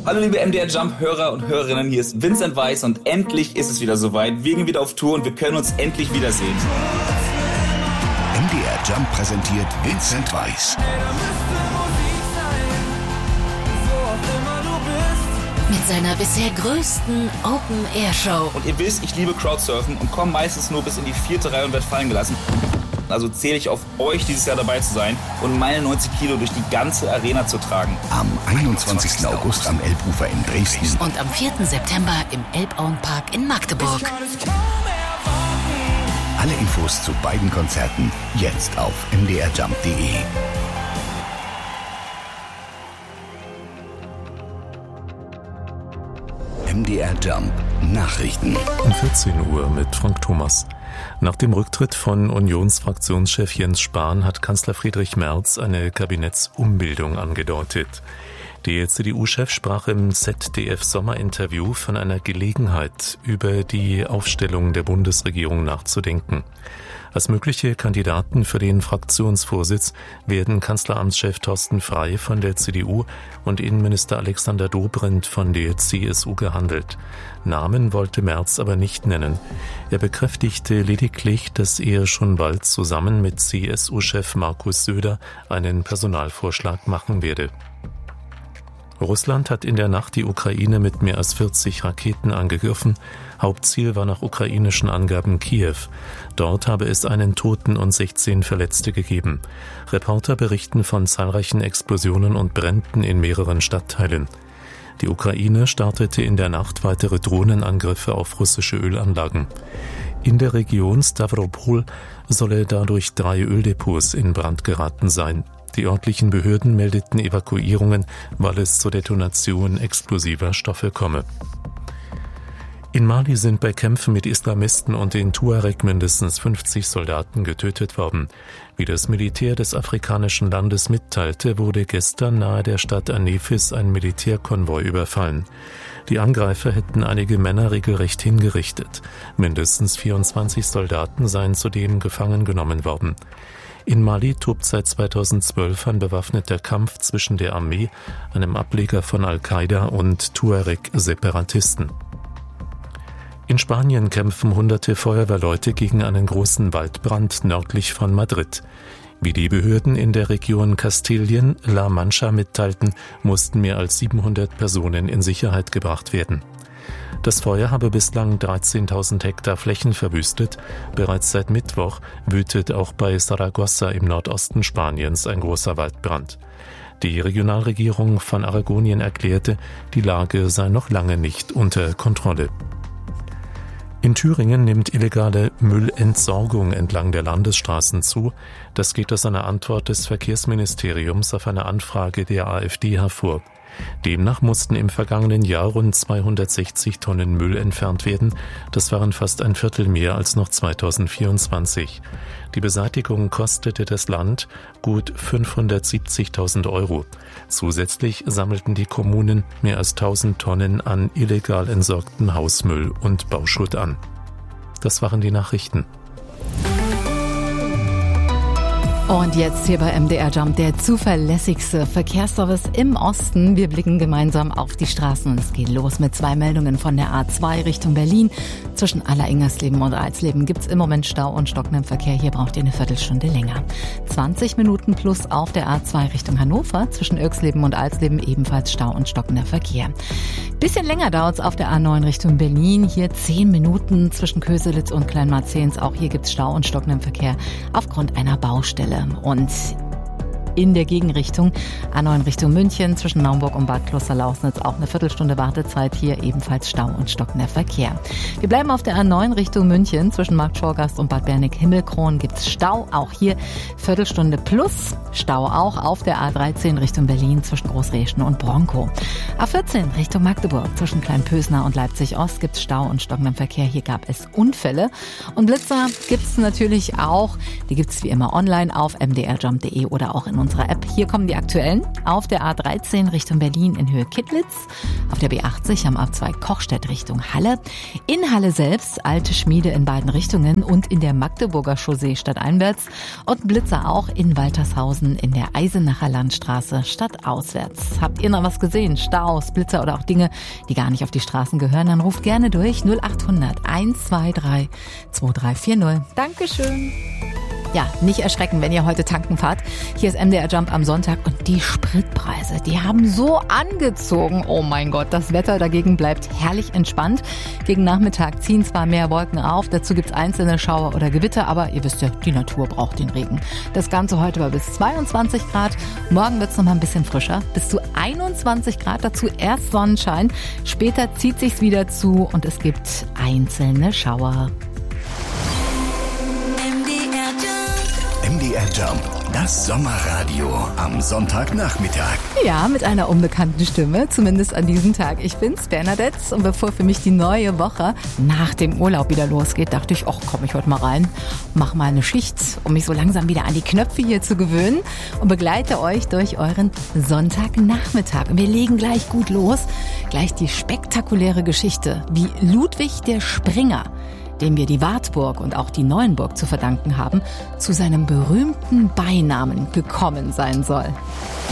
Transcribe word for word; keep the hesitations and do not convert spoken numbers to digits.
Hallo liebe M D R Jump Hörer und Hörerinnen, hier ist Vincent Weiss und endlich ist es wieder soweit. Wir gehen wieder auf Tour und wir können uns endlich wiedersehen. M D R Jump präsentiert Vincent Weiss. Mit seiner bisher größten Open-Air-Show. Und ihr wisst, ich liebe Crowdsurfen und komme meistens nur bis in die vierte Reihe und werde fallen gelassen. Also zähle ich auf euch, dieses Jahr dabei zu sein und meine neunzig Kilo durch die ganze Arena zu tragen. Am einundzwanzigsten August am Elbufer in Dresden. Und am vierten September im Elbauenpark in Magdeburg. Alle Infos zu beiden Konzerten jetzt auf m d r jump punkt d e. M D R Jump Nachrichten. Um vierzehn Uhr mit Frank Thomas. Nach dem Rücktritt von Unionsfraktionschef Jens Spahn hat Kanzler Friedrich Merz eine Kabinettsumbildung angedeutet. Der C D U-Chef sprach im Z D F-Sommerinterview von einer Gelegenheit, über die Aufstellung der Bundesregierung nachzudenken. Als mögliche Kandidaten für den Fraktionsvorsitz werden Kanzleramtschef Thorsten Frey von der C D U und Innenminister Alexander Dobrindt von der C S U gehandelt. Namen wollte Merz aber nicht nennen. Er bekräftigte lediglich, dass er schon bald zusammen mit C S U-Chef Markus Söder einen Personalvorschlag machen werde. Russland hat in der Nacht die Ukraine mit mehr als vierzig Raketen angegriffen. Hauptziel war nach ukrainischen Angaben Kiew. Dort habe es einen Toten und sechzehn Verletzte gegeben. Reporter berichten von zahlreichen Explosionen und Bränden in mehreren Stadtteilen. Die Ukraine startete in der Nacht weitere Drohnenangriffe auf russische Ölanlagen. In der Region Stavropol solle dadurch drei Öldepots in Brand geraten sein. Die örtlichen Behörden meldeten Evakuierungen, weil es zur Detonation explosiver Stoffe komme. In Mali sind bei Kämpfen mit Islamisten und den Tuareg mindestens fünfzig Soldaten getötet worden. Wie das Militär des afrikanischen Landes mitteilte, wurde gestern nahe der Stadt Anefis ein Militärkonvoi überfallen. Die Angreifer hätten einige Männer regelrecht hingerichtet. Mindestens vierundzwanzig Soldaten seien zudem gefangen genommen worden. In Mali tobt seit zweitausendzwölf ein bewaffneter Kampf zwischen der Armee, einem Ableger von Al-Qaida und Tuareg-Separatisten. In Spanien kämpfen hunderte Feuerwehrleute gegen einen großen Waldbrand nördlich von Madrid. Wie die Behörden in der Region Kastilien-La Mancha mitteilten, mussten mehr als siebenhundert Personen in Sicherheit gebracht werden. Das Feuer habe bislang dreizehntausend Hektar Flächen verwüstet. Bereits seit Mittwoch wütet auch bei Saragossa im Nordosten Spaniens ein großer Waldbrand. Die Regionalregierung von Aragonien erklärte, die Lage sei noch lange nicht unter Kontrolle. In Thüringen nimmt illegale Müllentsorgung entlang der Landesstraßen zu. Das geht aus einer Antwort des Verkehrsministeriums auf eine Anfrage der AfD hervor. Demnach mussten im vergangenen Jahr rund zweihundertsechzig Tonnen Müll entfernt werden. Das waren fast ein Viertel mehr als noch zweitausendvierundzwanzig. Die Beseitigung kostete das Land gut fünfhundertsiebzigtausend Euro. Zusätzlich sammelten die Kommunen mehr als tausend Tonnen an illegal entsorgten Hausmüll und Bauschutt an. Das waren die Nachrichten. Und jetzt hier bei M D R Jump, der zuverlässigste Verkehrsservice im Osten. Wir blicken gemeinsam auf die Straßen und es geht los mit zwei Meldungen von der A zwei Richtung Berlin. Zwischen Aller-Ingersleben und Alsleben gibt's im Moment Stau und stockenden Verkehr. Hier braucht ihr eine Viertelstunde länger. zwanzig Minuten plus auf der A zwei Richtung Hannover. Zwischen Irxleben und Alsleben ebenfalls Stau und stockender Verkehr. Bisschen länger dauert's auf der A neun Richtung Berlin. Hier zehn Minuten zwischen Köselitz und Kleinmarzehns. Auch hier gibt's Stau und stockenden Verkehr aufgrund einer Baustelle. Und in der Gegenrichtung A neun Richtung München zwischen Naumburg und Bad Klosterlausnitz auch eine Viertelstunde Wartezeit, hier ebenfalls Stau und stockender Verkehr. Wir bleiben auf der A neun Richtung München zwischen Markt Schorgast und Bad Berneck-Himmelkron gibt's Stau, auch hier Viertelstunde plus Stau auch auf der A dreizehn Richtung Berlin zwischen Großreschen und Bronkow. A vierzehn Richtung Magdeburg zwischen Kleinpösner und Leipzig-Ost gibt's Stau und stockenden Verkehr, hier gab es Unfälle und Blitzer gibt's natürlich auch, die gibt's wie immer online auf m d r jump punkt d e oder auch in unserer App. Hier kommen die aktuellen. Auf der A dreizehn Richtung Berlin in Höhe Kittlitz. Auf der B achtzig am A zwei Kochstedt Richtung Halle. In Halle selbst alte Schmiede in beiden Richtungen und in der Magdeburger Chaussee stadteinwärts. Und Blitzer auch in Waltershausen in der Eisenacher Landstraße stadtauswärts. Habt ihr noch was gesehen? Staus, Blitzer oder auch Dinge, die gar nicht auf die Straßen gehören? Dann ruft gerne durch null acht hundert eins zwei drei zwei drei vier null. Dankeschön. Ja, nicht erschrecken, wenn ihr heute tanken fahrt. Hier ist M D R Jump am Sonntag und die Spritpreise, die haben so angezogen. Oh mein Gott, das Wetter dagegen bleibt herrlich entspannt. Gegen Nachmittag ziehen zwar mehr Wolken auf, dazu gibt's einzelne Schauer oder Gewitter, aber ihr wisst ja, die Natur braucht den Regen. Das Ganze heute war bis zweiundzwanzig Grad, morgen wird's noch mal ein bisschen frischer, bis zu einundzwanzig Grad, dazu erst Sonnenschein. Später zieht sich's wieder zu und es gibt einzelne Schauer. M D R Jump, das Sommerradio am Sonntagnachmittag. Ja, mit einer unbekannten Stimme, zumindest an diesem Tag. Ich bin's, Bernadette, und bevor für mich die neue Woche nach dem Urlaub wieder losgeht, dachte ich, ach komm ich heute mal rein, mach mal eine Schicht, um mich so langsam wieder an die Knöpfe hier zu gewöhnen und begleite euch durch euren Sonntagnachmittag. Und wir legen gleich gut los, gleich die spektakuläre Geschichte, wie Ludwig der Springer, dem wir die Wartburg und auch die Neuenburg zu verdanken haben, zu seinem berühmten Beinamen gekommen sein soll.